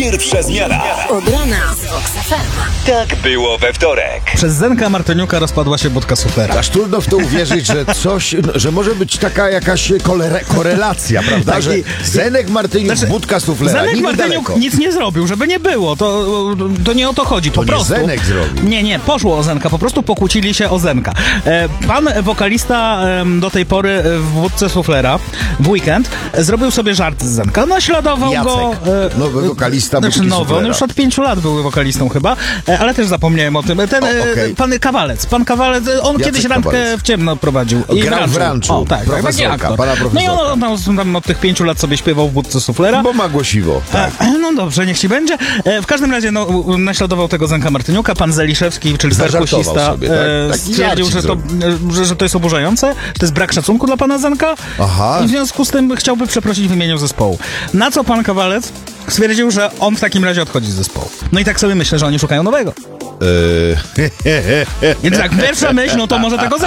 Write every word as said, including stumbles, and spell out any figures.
Pierwsza zmiana. Od rana z Vox F M. Tak było we wtorek. Przez Zenka Martyniuka rozpadła się budka suflera. Aż trudno w to uwierzyć, że coś, że może być taka jakaś kolere, korelacja, prawda? Tak, że i- Zenek Martyniuk, Znaczy, budka suflera, Zenek niby Martyniuk daleko. nic nie zrobił, żeby nie było. To, to nie o to chodzi, po nie prostu. Zenek zrobił. Nie, nie, poszło o Zenka, po prostu pokłócili się o Zenka. E, pan wokalista em, do tej pory w wódce suflera w weekend e, zrobił sobie żart z Zenka, naśladował Jacek, go... e, nowy wokalista Znaczy budki nowy, on suflera. już od pięciu lat był wokalistą chyba, e, ale też zapomniałem o tym. Ten O, e, okej. pan Kawalec, pan Kawalec, e, on Jacek kiedyś randkę Kawalec. w ciemno prowadził. I Grał w ranczu, O, tak, tak, taki profesorka, aktor. pana No i profesorka. on, on tam, tam od tych pięciu lat sobie śpiewał w budce suflera. Bo ma głosiwo. Tak. E, No dobrze, niech ci będzie. E, W każdym razie no, u- naśladował tego Zenka Martyniuka. Pan Zeliszewski, czyli Zażartował perkusista, sobie, tak? e, Taki stwierdził, żarcik że to, zrobił. e, że, że to jest oburzające, że to jest brak szacunku dla pana Zenka. Aha. I w związku z tym chciałby przeprosić w imieniu zespołu. Na co pan Kawalec stwierdził, że on w takim razie odchodzi z zespołu. No i tak sobie myślę, że oni szukają nowego. Yy. Więc tak, pierwsza myśl, no to może tego